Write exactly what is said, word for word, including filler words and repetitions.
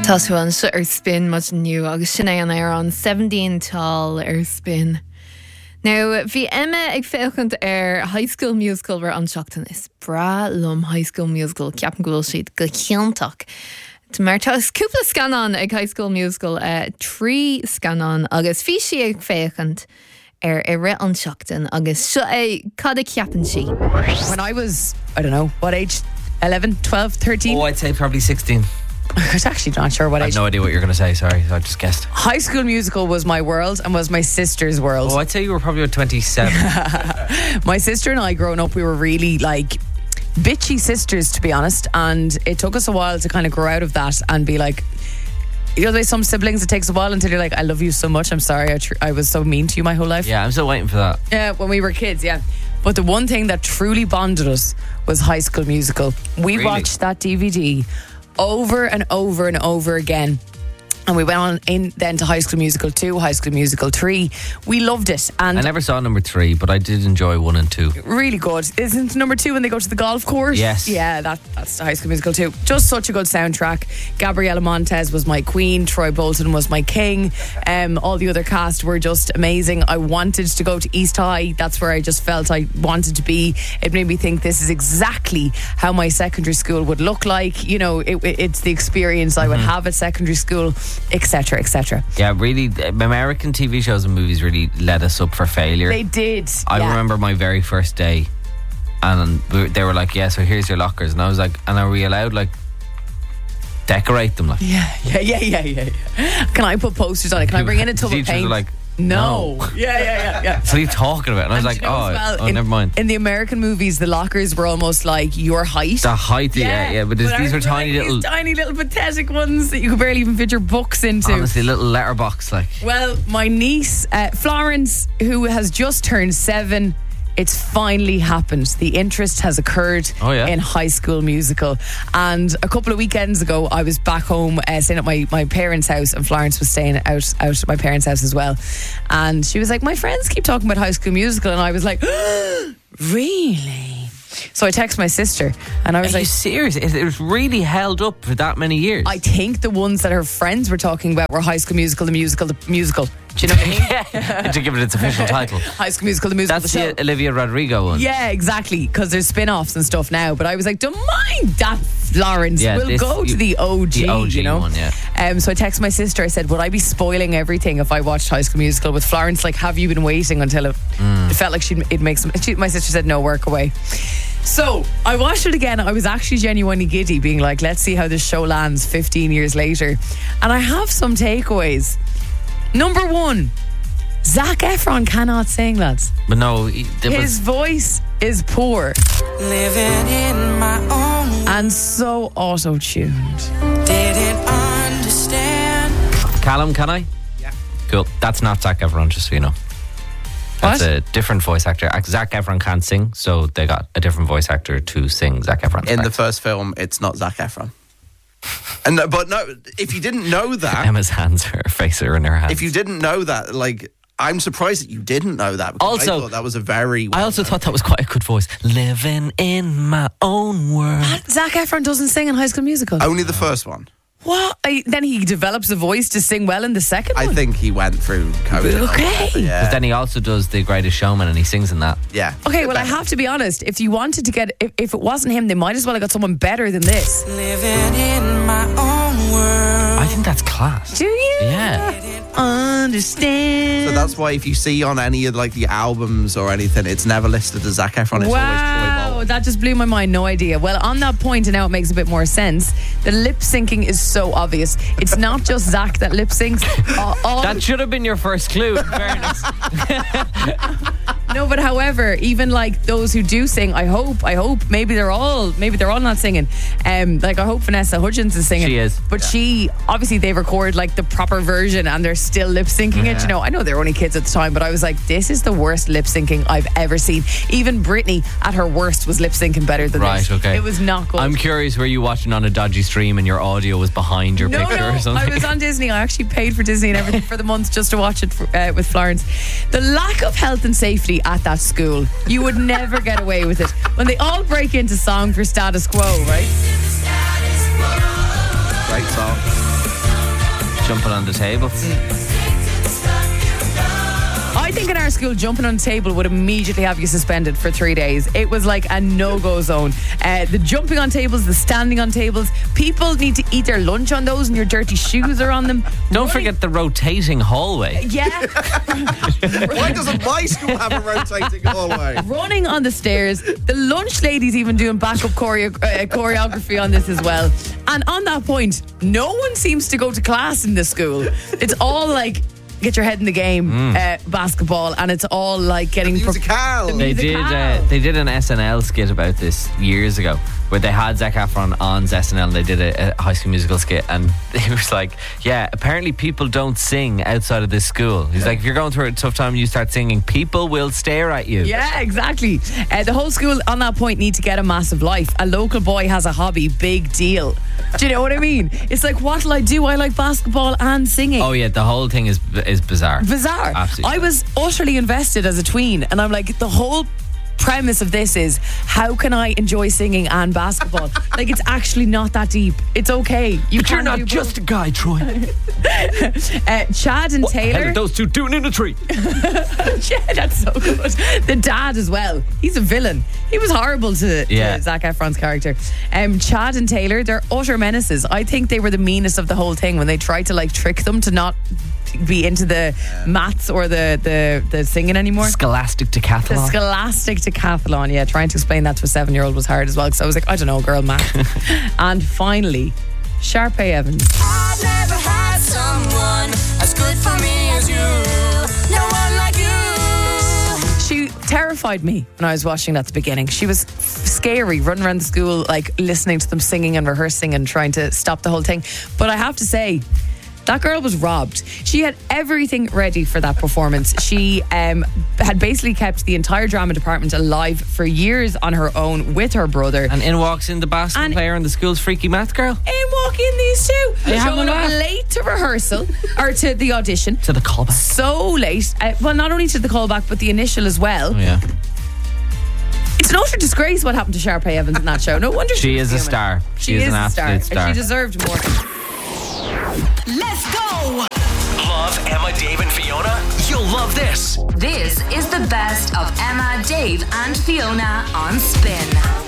Táúin se ar spin much nniu agus sinné an ar an seventeen tal ar spin. Now, bhí Emma ag féchant ar High School Musical war anseachtain is bra lom High School Musical ceapan gúil siad go cheantach. Tá mar tá cúpla scanán ag High School Musical uh, trí scanán agus bhí si ag féchant ar i ré anseachtain agus seo é cad a ceapan si. When I was, I don't know, what age? eleven, twelve, thirteen? Oh, I'd say probably sixteen. I was actually not sure what I age. have no idea what you're going to say, sorry, I just guessed. High School Musical was my world and was my sister's world. Oh, I'd say you were probably about twenty-seven. My sister and I, growing up, we were really like bitchy sisters, to be honest, and it took us a while to kind of grow out of that and be like, you know, there's some siblings, it takes a while until you're like, I love you so much, I'm sorry I, tr- I was so mean to you my whole life. Yeah, I'm still waiting for that. Yeah, when we were kids, yeah. But the one thing that truly bonded us was High School Musical. We Really? watched that D V D over and over and over again. And we went on in then to High School Musical two, High School Musical three. We loved it. And I never saw number three, but I did enjoy one and two. really good. Isn't number two when they go to the golf course? Yes. Yeah, that, that's High School Musical two. Just such a good soundtrack. Gabriela Montez was my queen. Troy Bolton was my king. Um, all the other cast were just amazing. I wanted to go to East High. That's where I just felt I wanted to be. It made me think this is exactly how my secondary school would look like. You know, it, it's the experience I would have at secondary school, etc, et cetera. Yeah, really, American T V shows and movies really led us up for failure. They did. I yeah. remember my very first day, and we were- they were like, "Yeah, so here's your lockers," and I was like, "And are we allowed like decorate them?" Like, Yeah, yeah, yeah, yeah, yeah. yeah. Can I put posters on it? Can I bring in a tub of teachers paint? were like, no. "No." Yeah, yeah, yeah, yeah. What are you talking about? And I was And like, do you know "Oh, as well, oh, in, never mind." In the American movies, the lockers were almost like your height. The height, yeah, yeah, but, these- these ours were tiny like little, these tiny little pathetic ones that you could barely even fit your books into. honestly, little letterbox like. Well, my niece, uh, Florence, who has just turned seven, it's finally happened. The interest has occurred Oh, yeah? in High School Musical. And a couple of weekends ago, I was back home uh, staying at my, my parents' house, and Florence was staying out, out at my parents' house as well. And she was like, my friends keep talking about High School Musical. And I was like, really? So I texted my sister, and I was Are like, you serious? It it was really held up for that many years. I think the ones that her friends were talking about were High School Musical, the musical, the musical. Do you know what I mean? yeah, to give it its official title. High School Musical, the musical. That's the show. the Olivia Rodrigo one. Yeah, exactly. Because there's spin-offs and stuff now. But I was like, don't mind that, Florence. Yeah, we'll this- go to the O G, the O G you know. one, yeah. Um, so I texted my sister. I said, would I be spoiling everything if I watched High School Musical with Florence? Like, have you been waiting until it, Mm. it felt like she'd it'd make some? She, my sister said, no, work away. So I watched it again. I was actually genuinely giddy, being like, let's see how this show lands fifteen years later. And I have some takeaways. Number one, Zac Efron cannot sing, lads. But no, he- there His was, voice is poor Living in my own, and so auto-tuned. didn't understand. Callum, can I? Yeah. Cool. That's not Zac Efron, just so you know. That's What? a different voice actor. Zac Efron can't sing, so they got a different voice actor to sing Zac Efron's In the part. first film, it's not Zac Efron. And no- but no, if you didn't know that, Emma's hands, her face are in her hands. if you didn't know that, like, I'm surprised that you didn't know that. Because Also- I thought that was a very. I also thought that was quite a good voice. Living in my own world. Zac Efron doesn't sing in High School Musical. only the first one. What? I, then he develops a voice to sing well in the second I one? think he went through coding. or Okay. whatever, But Yeah. then he also does The Greatest Showman and he sings in that. yeah. Okay, well, I have to be honest. If you wanted to get, if, if it wasn't him, they might as well have got someone better than this. Living in my own world. I think that's class. Do you? Yeah. Understand. So that's why if you see on any of like the albums or anything, it's never listed as Zac Efron. It's always Troy Wow, Bolton. that just blew my mind. No idea. Well, on that point, and now it makes a bit more sense. The lip syncing is so obvious. It's not just Zach that lip syncs. All, all, That should have been your first clue, in fairness. no, but however, even like those who do sing, I hope, I hope, maybe they're all, maybe they're all not singing. Um, like I hope Vanessa Hudgens is singing. She is. but she obviously they record like the proper version and they're still lip syncing it. You know, I know they're only kids at the time, but I was like, this is the worst lip syncing I've ever seen. Even Britney at her worst was lip syncing better than Right, this. okay. It was not good. I'm curious, were you watching on a dodgy stream and your audio was behind your No, picture no, or something? I was on Disney. I actually paid for Disney and everything for the month just to watch it for, uh, with Florence. The lack of health and safety at that school, you would never get away with it. When they all break into song for Status Quo, right? Great song. Jumping on the tables. I think in our school, jumping on a table would immediately have you suspended for three days. It was like a no-go zone. Uh, the jumping on tables, the standing on tables. People need to eat their lunch on those, and your dirty shoes are on them. Don't Running- forget the rotating hallway. Yeah. Why doesn't my school have a rotating hallway? Running on the stairs. The lunch lady's even doing backup choreo- uh, choreography on this as well. And on that point, no one seems to go to class in this school. It's all like, get your head in the game, uh, basketball, and it's all like getting The musical. The They did. musical. Uh, they did an S N L skit about this years ago, where they had Zac Efron on S N L. And they did a, a High School Musical skit, and he was like, "Yeah, apparently people don't sing outside of this school." He's like, "If you're going through a tough time, and you start singing, people will stare at you." Yeah, exactly. Uh, the whole school on that point need to get a massive life. A local boy has a hobby, big deal. Do you know what I mean? It's like, what'll I do? I like basketball and singing. Oh yeah, the whole thing is is bizarre. Bizarre. Absolutely. I was utterly invested as a tween, and I'm like, the whole premise of this is, how can I enjoy singing and basketball? Like, it's actually not that deep. It's okay. You But you're can not do just both. a guy, Troy. uh, Chad and What the hell Taylor. are those two doing in a tree? Yeah, that's so good. The dad as well. He's a villain. He was horrible to, Yeah. to Zac Efron's character. Um, Chad and Taylor, they're utter menaces. I think they were the meanest of the whole thing when they tried to like trick them to not be into the maths or the, the, the singing anymore. Scholastic The decathlon. scholastic decathlon, yeah. Trying to explain that to a seven-year-old was hard as well, because I was like, I don't know, girl math. And finally, Sharpay Evans. I've never had someone as good for me as you. No one like you. She terrified me when I was watching that at the beginning. She was f- scary, running around the school, like listening to them singing and rehearsing and trying to stop the whole thing. But I have to say, that girl was robbed. She had everything ready for that performance. She um, had basically kept the entire drama department alive for years on her own with her brother. And in walks in the basketball And- player and the school's freaky math girl. In walk in these two. They have Showing a up laugh. late to rehearsal or to the audition. To the callback. So late. Uh, well, not only to the callback, but the initial as well. Oh, yeah. It's an utter disgrace what happened to Sharpay Evans in that show. No wonder she, She was is a fuming. star. She is an a absolute star. star. And she deserved more. Let's go! Love Emma, Dave, and Fiona? You'll love this. This is the best of Emma, Dave, and Fiona on Spin.